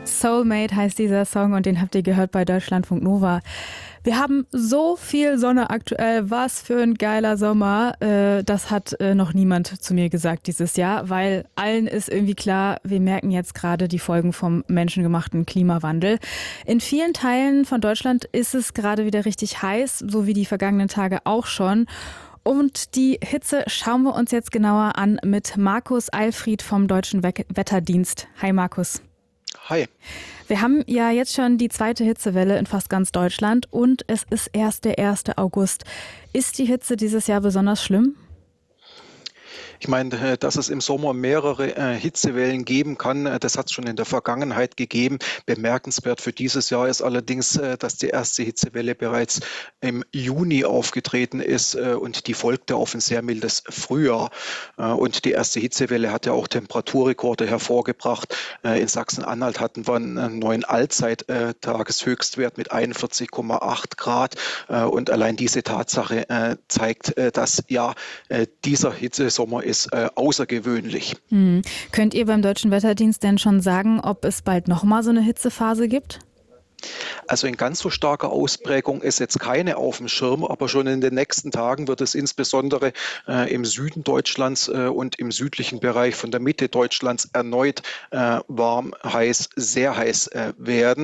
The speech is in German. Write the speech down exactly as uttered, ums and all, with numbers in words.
Soulmate heißt dieser Song und den habt ihr gehört bei Deutschlandfunk Nova. Wir haben so viel Sonne aktuell. Was für ein geiler Sommer. Äh, das hat äh, noch niemand zu mir gesagt dieses Jahr, weil allen ist irgendwie klar, wir merken jetzt gerade die Folgen vom menschengemachten Klimawandel. In vielen Teilen von Deutschland ist es gerade wieder richtig heiß, so wie die vergangenen Tage auch schon. Und die Hitze schauen wir uns jetzt genauer an mit Markus Eilfried vom Deutschen We- Wetterdienst. Hi Markus. Hi. Wir haben ja jetzt schon die zweite Hitzewelle in fast ganz Deutschland und es ist erst der erste August. Ist die Hitze dieses Jahr besonders schlimm? Ich meine, dass es im Sommer mehrere äh, Hitzewellen geben kann, äh, das hat es schon in der Vergangenheit gegeben. Bemerkenswert für dieses Jahr ist allerdings, äh, dass die erste Hitzewelle bereits im Juni aufgetreten ist äh, und die folgte auf ein sehr mildes Frühjahr. Äh, und die erste Hitzewelle hat ja auch Temperaturrekorde hervorgebracht. Äh, in Sachsen-Anhalt hatten wir einen neuen Allzeit-Tageshöchstwert mit einundvierzig Komma acht Grad. Äh, und allein diese Tatsache äh, zeigt, äh, dass ja äh, dieser Hitzesommer ist äh, außergewöhnlich. Hm. Könnt ihr beim Deutschen Wetterdienst denn schon sagen, ob es bald nochmal so eine Hitzephase gibt? Also in ganz so starker Ausprägung ist jetzt keine auf dem Schirm, aber schon in den nächsten Tagen wird es insbesondere äh, im Süden Deutschlands äh, und im südlichen Bereich von der Mitte Deutschlands erneut äh, warm, heiß, sehr heiß äh, werden.